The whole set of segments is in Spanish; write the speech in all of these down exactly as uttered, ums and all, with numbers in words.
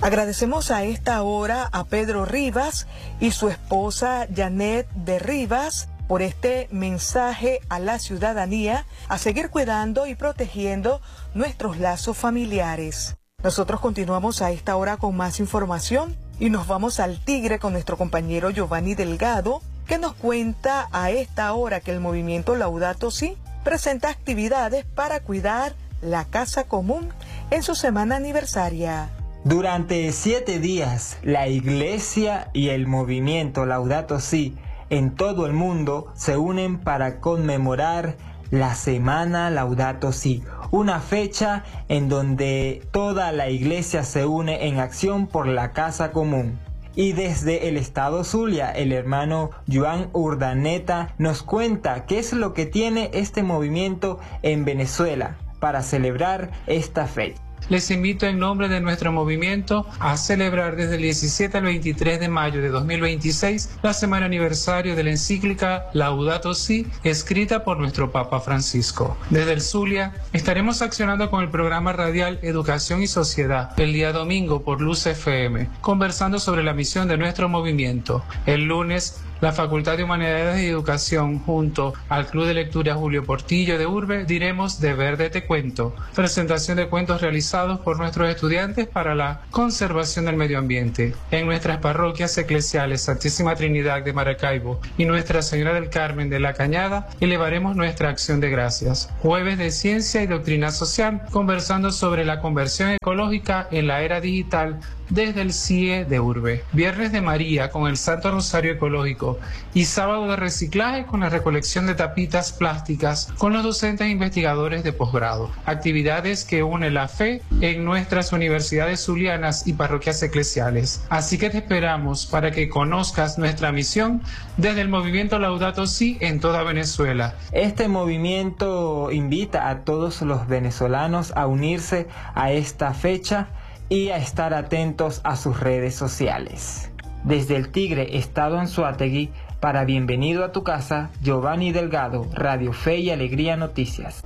Agradecemos a esta hora a Pedro Rivas y su esposa Janet de Rivas por este mensaje a la ciudadanía a seguir cuidando y protegiendo nuestros lazos familiares. Nosotros continuamos a esta hora con más información y nos vamos al Tigre con nuestro compañero Giovanni Delgado, que nos cuenta a esta hora que el movimiento Laudato Si presenta actividades para cuidar la casa común en su semana aniversaria. Durante siete días, la Iglesia y el movimiento Laudato Si en todo el mundo se unen para conmemorar la Semana Laudato Si, una fecha en donde toda la Iglesia se une en acción por la casa común. Y desde el estado Zulia, el hermano Joan Urdaneta nos cuenta qué es lo que tiene este movimiento en Venezuela para celebrar esta fecha. Les invito en nombre de nuestro movimiento a celebrar desde el diecisiete al veintitrés de mayo de dos mil veintiséis la semana aniversario de la encíclica Laudato Si, escrita por nuestro Papa Francisco. Desde el Zulia estaremos accionando con el programa radial Educación y Sociedad el día domingo por Luz F M, conversando sobre la misión de nuestro movimiento. El lunes, la Facultad de Humanidades y Educación junto al Club de Lectura Julio Portillo de Urbe diremos De Verde Te Cuento, presentación de cuentos realizados por nuestros estudiantes para la conservación del medio ambiente. En nuestras parroquias eclesiales Santísima Trinidad de Maracaibo y Nuestra Señora del Carmen de la Cañada elevaremos nuestra acción de gracias. Jueves de Ciencia y Doctrina Social, conversando sobre la conversión ecológica en la era digital desde el C I E de Urbe. Viernes de María con el Santo Rosario Ecológico y sábado de reciclaje con la recolección de tapitas plásticas con los docentes e investigadores de posgrado. Actividades que unen la fe en nuestras universidades zulianas y parroquias eclesiales. Así que te esperamos para que conozcas nuestra misión desde el movimiento Laudato Si en toda Venezuela. Este movimiento invita a todos los venezolanos a unirse a esta fecha y a estar atentos a sus redes sociales. Desde el Tigre, Estado Anzoátegui, para Bienvenido a tu Casa, Giovanni Delgado, Radio Fe y Alegría Noticias.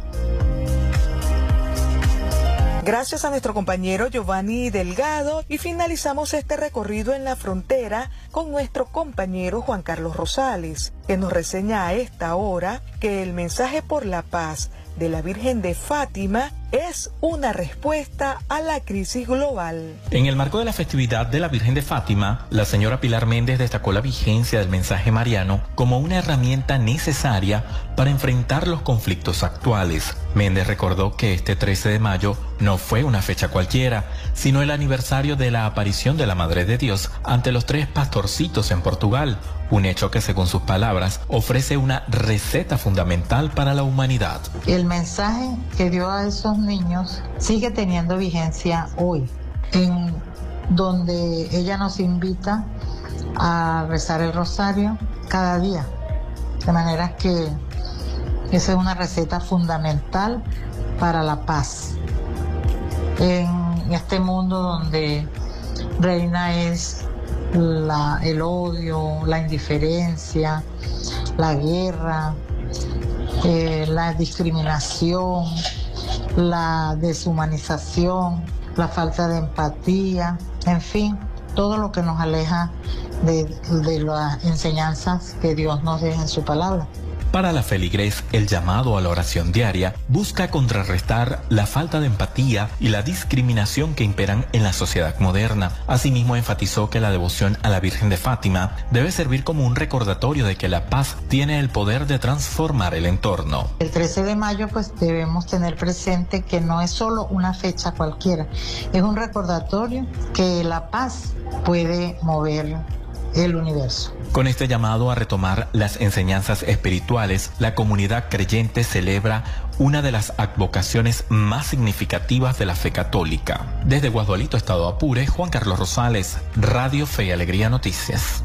Gracias a nuestro compañero Giovanni Delgado y finalizamos este recorrido en la frontera con nuestro compañero Juan Carlos Rosales, que nos reseña a esta hora que el mensaje por la paz de la Virgen de Fátima es una respuesta a la crisis global. En el marco de la festividad de la Virgen de Fátima, la señora Pilar Méndez destacó la vigencia del mensaje mariano como una herramienta necesaria para enfrentar los conflictos actuales. Méndez recordó que este trece de mayo no fue una fecha cualquiera, sino el aniversario de la aparición de la Madre de Dios ante los tres pastorcitos en Portugal, un hecho que, según sus palabras, ofrece una receta fundamental para la humanidad. El mensaje que dio a esos niños sigue teniendo vigencia hoy, en donde ella nos invita a rezar el rosario cada día, de manera que esa es una receta fundamental para la paz. En este mundo donde reina es la, el odio, la indiferencia, la guerra, eh, la discriminación, la deshumanización, la falta de empatía, en fin, todo lo que nos aleja de, de las enseñanzas que Dios nos deja en su palabra. Para la feligres, el llamado a la oración diaria busca contrarrestar la falta de empatía y la discriminación que imperan en la sociedad moderna. Asimismo, enfatizó que la devoción a la Virgen de Fátima debe servir como un recordatorio de que la paz tiene el poder de transformar el entorno. El trece de mayo, pues debemos tener presente que no es solo una fecha cualquiera, es un recordatorio que la paz puede mover el universo. Con este llamado a retomar las enseñanzas espirituales, la comunidad creyente celebra una de las advocaciones más significativas de la fe católica. Desde Guadualito, Estado Apure, Juan Carlos Rosales, Radio Fe y Alegría Noticias.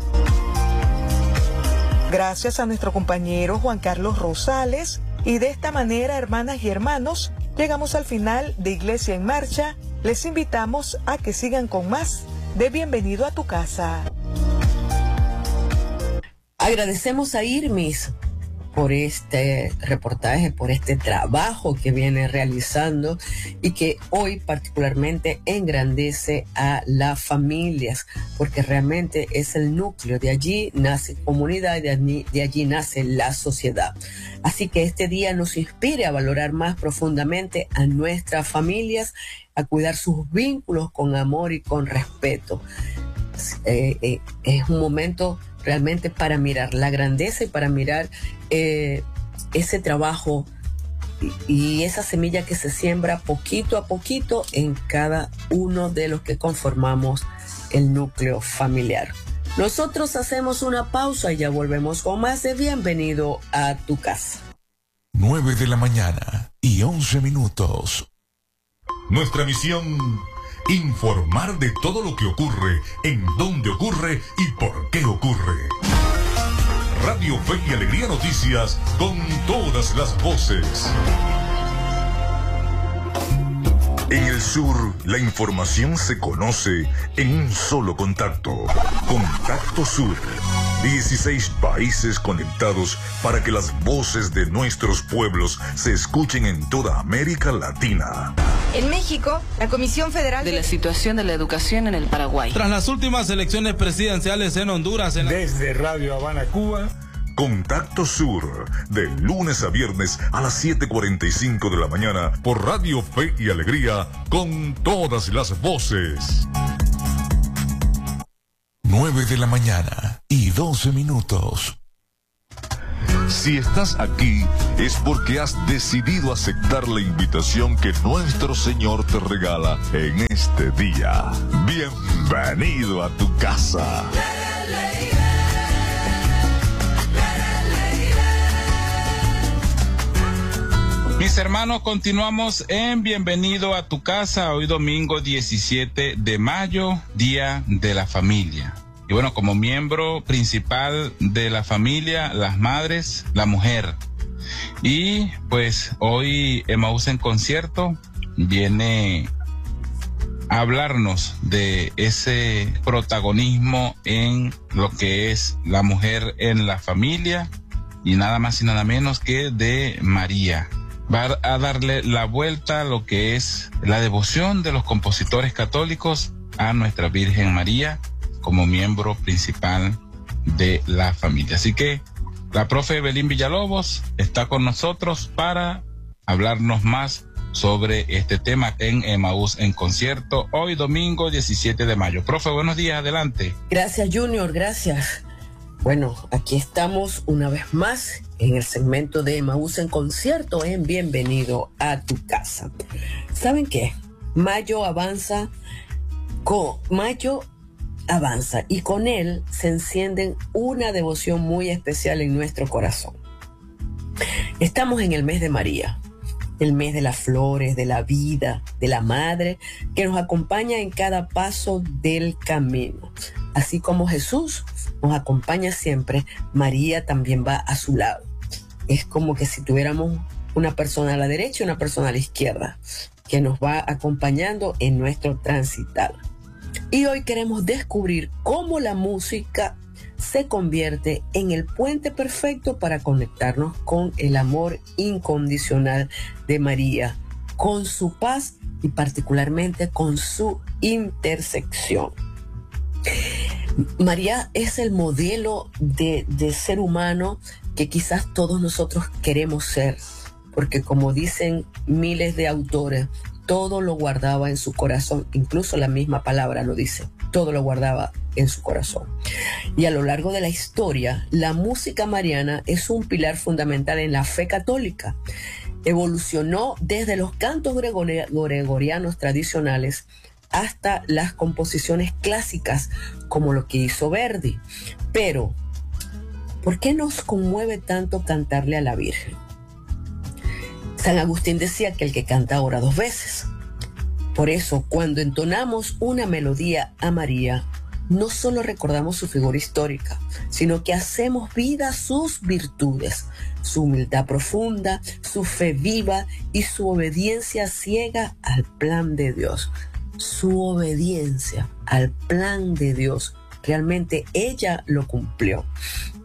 Gracias a nuestro compañero Juan Carlos Rosales, y de esta manera, hermanas y hermanos, llegamos al final de Iglesia en Marcha. Les invitamos a que sigan con más de Bienvenido a tu Casa. Agradecemos a Irmis por este reportaje, por este trabajo que viene realizando y que hoy particularmente engrandece a las familias, porque realmente es el núcleo. De allí nace comunidad y de allí, de allí nace la sociedad. Así que este día nos inspire a valorar más profundamente a nuestras familias, a cuidar sus vínculos con amor y con respeto. Eh, eh, es un momento realmente para mirar la grandeza y para mirar eh, ese trabajo y, y esa semilla que se siembra poquito a poquito en cada uno de los que conformamos el núcleo familiar. Nosotros hacemos una pausa y ya volvemos con más de Bienvenido a tu casa. nueve de la mañana y once minutos. Nuestra misión: informar de todo lo que ocurre, en dónde ocurre y por qué ocurre. Radio Fe y Alegría Noticias, con todas las voces. En el sur, la información se conoce en un solo contacto. Contacto Sur. dieciséis países conectados para que las voces de nuestros pueblos se escuchen en toda América Latina. En México, la Comisión Federal de la Situación de la Educación en el Paraguay. Tras las últimas elecciones presidenciales en Honduras. En la... Desde Radio Habana, Cuba. Contacto Sur, de lunes a viernes a las siete cuarenta y cinco de la mañana por Radio Fe y Alegría, con todas las voces. nueve de la mañana y doce minutos. Si estás aquí es porque has decidido aceptar la invitación que nuestro Señor te regala en este día. Bienvenido a tu casa. Mis hermanos, continuamos en Bienvenido a tu casa, hoy domingo diecisiete de mayo, Día de la Familia. Y bueno, como miembro principal de la familia, las madres, la mujer. Y pues hoy Emaús en Concierto viene a hablarnos de ese protagonismo en lo que es la mujer en la familia, y nada más y nada menos que de María. Va a darle la vuelta a lo que es la devoción de los compositores católicos a nuestra Virgen María como miembro principal de la familia. Así que la profe Evelyn Villalobos está con nosotros para hablarnos más sobre este tema en Emaús en Concierto, hoy domingo diecisiete de mayo. Profe, buenos días, adelante. Gracias, Junior, gracias. Bueno, aquí estamos una vez más en el segmento de Emaús en Concierto en Bienvenido a tu casa. ¿Saben qué? Mayo avanza, con Mayo avanza y con él se enciende una devoción muy especial en nuestro corazón. Estamos en el mes de María, el mes de las flores, de la vida, de la madre, que nos acompaña en cada paso del camino. Así como Jesús nos acompaña siempre, María también va a su lado. Es como que si tuviéramos una persona a la derecha y una persona a la izquierda, que nos va acompañando en nuestro transitar. Y hoy queremos descubrir cómo la música se convierte en el puente perfecto para conectarnos con el amor incondicional de María, con su paz y particularmente con su intersección. María es el modelo de, de ser humano que quizás todos nosotros queremos ser, porque como dicen miles de autores, todo lo guardaba en su corazón, incluso la misma palabra lo dice, todo lo guardaba en su corazón. Y a lo largo de la historia, la música mariana es un pilar fundamental en la fe católica. Evolucionó desde los cantos gregori- gregorianos tradicionales hasta las composiciones clásicas, como lo que hizo Verdi. Pero, ¿por qué nos conmueve tanto cantarle a la Virgen? San Agustín decía que el que canta ora dos veces. Por eso, cuando entonamos una melodía a María, no solo recordamos su figura histórica, sino que hacemos vida sus virtudes, su humildad profunda, su fe viva y su obediencia ciega al plan de Dios. Su obediencia al plan de Dios, realmente ella lo cumplió.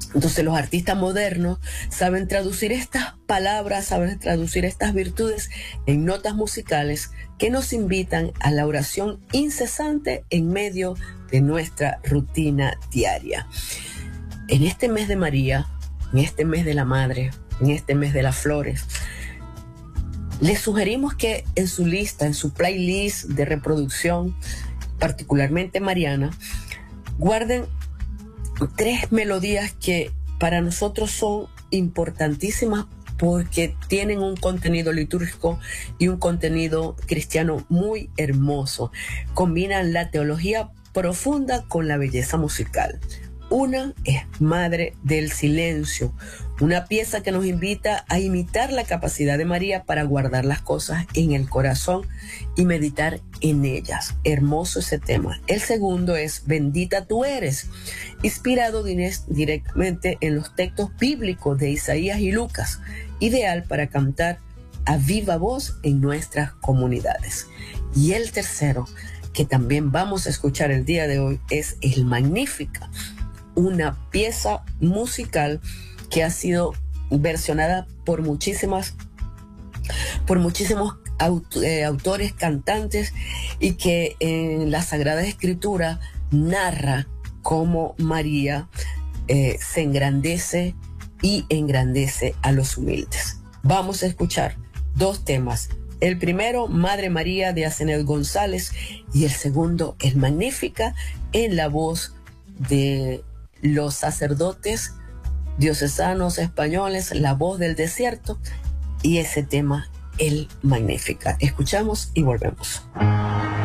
Entonces los artistas modernos saben traducir estas palabras, saben traducir estas virtudes en notas musicales que nos invitan a la oración incesante en medio de nuestra rutina diaria. En este mes de María, en este mes de la Madre, en este mes de las flores, les sugerimos que en su lista, en su playlist de reproducción, particularmente mariana, guarden tres melodías que para nosotros son importantísimas porque tienen un contenido litúrgico y un contenido cristiano muy hermoso. Combinan la teología profunda con la belleza musical. Una es Madre del Silencio, una pieza que nos invita a imitar la capacidad de María para guardar las cosas en el corazón y meditar en ellas. Hermoso ese tema. El segundo es Bendita tú eres, inspirado directamente en los textos bíblicos de Isaías y Lucas, ideal para cantar a viva voz en nuestras comunidades. Y el tercero, que también vamos a escuchar el día de hoy, es el Magnífica, una pieza musical que ha sido versionada por muchísimas, por muchísimos aut eh, autores, cantantes, y que en la Sagrada Escritura narra cómo María eh, se engrandece y engrandece a los humildes. Vamos a escuchar dos temas. El primero, Madre María, de Asenet González, y el segundo, el Magnífica, en la voz de los sacerdotes diocesanos españoles, La Voz del Desierto, y ese tema, el Magnífica. Escuchamos y volvemos.